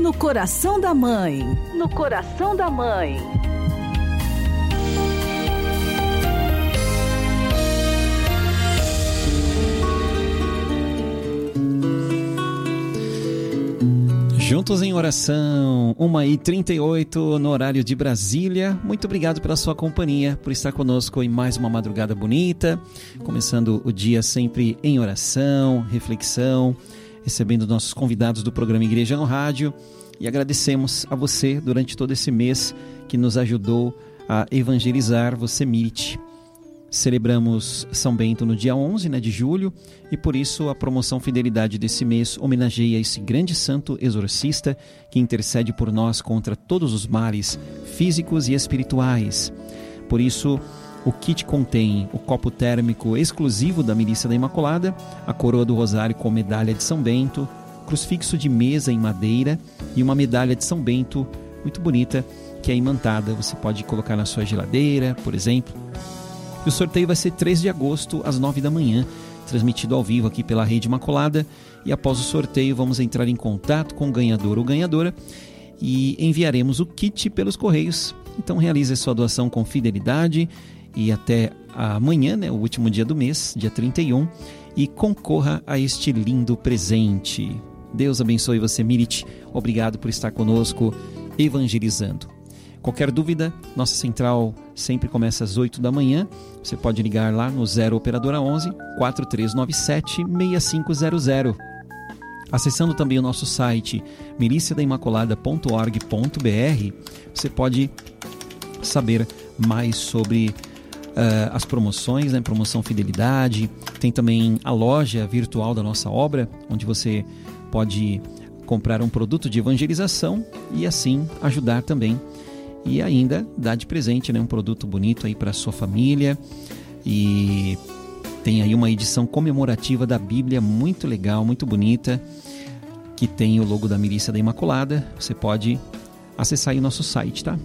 No coração da mãe. No coração da mãe. Juntos em oração, 1h38 no horário de Brasília. Muito obrigado pela sua companhia, por estar conosco em mais uma madrugada bonita, começando o dia sempre em oração, reflexão, recebendo nossos convidados do programa Igreja no Rádio, e agradecemos a você durante todo esse mês que nos ajudou a evangelizar, você Mirit. Celebramos São Bento no dia 11, de julho, e por isso a promoção Fidelidade desse mês homenageia esse grande santo exorcista que intercede por nós contra todos os males físicos e espirituais. Por isso, o kit contém o copo térmico exclusivo da Milícia da Imaculada, a coroa do Rosário com medalha de São Bento, crucifixo de mesa em madeira e uma medalha de São Bento muito bonita, que é imantada. Você pode colocar na sua geladeira, por exemplo. E o sorteio vai ser 3 de agosto, às 9 da manhã, transmitido ao vivo aqui pela Rede Imaculada. E após o sorteio, vamos entrar em contato com o ganhador ou ganhadora e enviaremos o kit pelos correios. Então realize a sua doação com fidelidade e até amanhã, o último dia do mês, dia 31, e concorra a este lindo presente. Deus abençoe você, Mirit. Obrigado por estar conosco, evangelizando. Qualquer dúvida, nossa central sempre começa às 8 da manhã. Você pode ligar lá no 0 Operadora 11 4397 6500. Acessando também o nosso site miliciadaimaculada.org.br, você pode saber mais sobre as promoções, promoção Fidelidade. Tem também a loja virtual da nossa obra, onde você pode comprar um produto de evangelização e assim ajudar também. E ainda dá de presente um produto bonito aí para sua família. E tem aí uma edição comemorativa da Bíblia muito legal, muito bonita, que tem o logo da Milícia da Imaculada. Você pode acessar aí o nosso site, tá?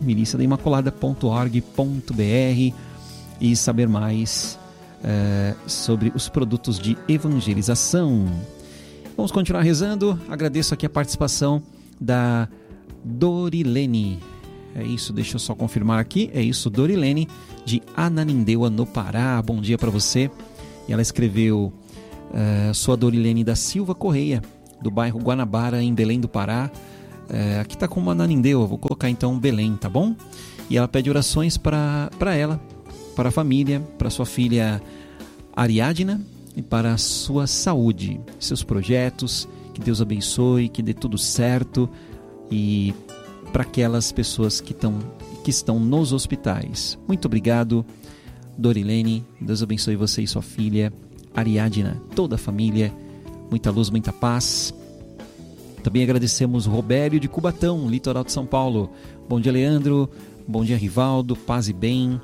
miliciadaimaculada.org.br e saber mais sobre os produtos de evangelização. Vamos continuar rezando. Agradeço aqui a participação da Dorilene. É isso, deixa eu só confirmar aqui. É isso, Dorilene, de Ananindeua, no Pará. Bom dia para você. E ela escreveu: sou a Dorilene da Silva Correia, do bairro Guanabara, em Belém do Pará. Aqui tá como Ananindeua, vou colocar então Belém, tá bom? E ela pede orações para ela, para a família, para sua filha Ariadna e para a sua saúde, seus projetos. Que Deus abençoe, que dê tudo certo, e para aquelas pessoas que estão nos hospitais. Muito obrigado, Dorilene. Deus abençoe você e sua filha Ariadna, toda a família. Muita luz, muita paz. Também agradecemos o Robério de Cubatão, litoral de São Paulo. Bom dia, Leandro. Bom dia, Rivaldo. Paz e bem.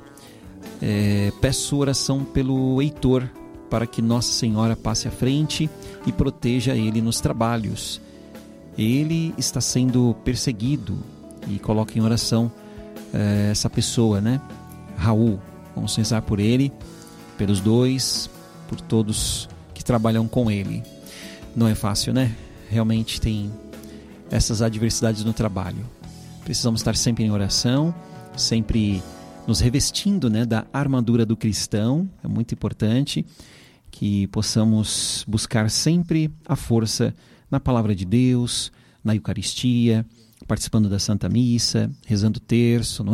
Peço oração pelo Heitor, para que Nossa Senhora passe à frente e proteja ele nos trabalhos. Ele está sendo perseguido, e coloca em oração essa pessoa, Raul. Vamos rezar por ele, pelos dois, por todos que trabalham com ele. Não é fácil, Realmente tem essas adversidades no trabalho. Precisamos estar sempre em oração, sempre nos revestindo, da armadura do cristão. É muito importante que possamos buscar sempre a força na palavra de Deus, na Eucaristia, participando da Santa Missa, rezando o terço,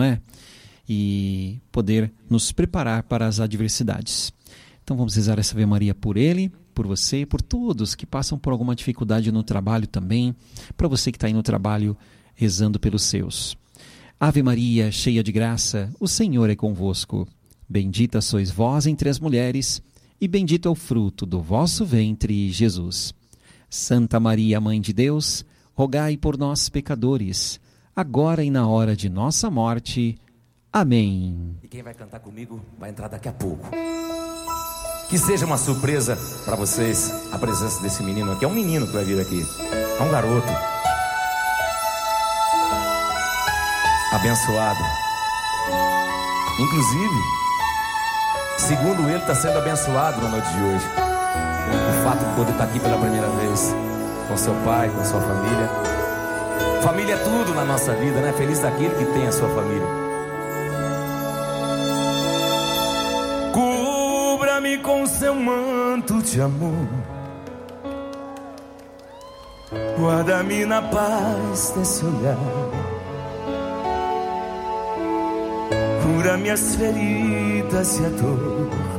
E poder nos preparar para as adversidades. Então vamos rezar essa Ave Maria por ele, por você, por todos que passam por alguma dificuldade no trabalho também, para você que está aí no trabalho rezando pelos seus. Ave Maria, cheia de graça, o Senhor é convosco. Bendita sois vós entre as mulheres, e bendito é o fruto do vosso ventre, Jesus. Santa Maria, Mãe de Deus, rogai por nós, pecadores, agora e na hora de nossa morte. Amém. E quem vai cantar comigo vai entrar daqui a pouco. Que seja uma surpresa para vocês a presença desse menino aqui. É um menino que vai vir aqui. É um garoto. Abençoado. Inclusive, segundo ele, está sendo abençoado na noite de hoje. O fato de poder estar aqui pela primeira vez com seu pai, com sua família. Família é tudo na nossa vida, né? Feliz daquele que tem a sua família. Cubra-me com seu manto de amor, guarda-me na paz desse olhar, cura minhas feridas e a dor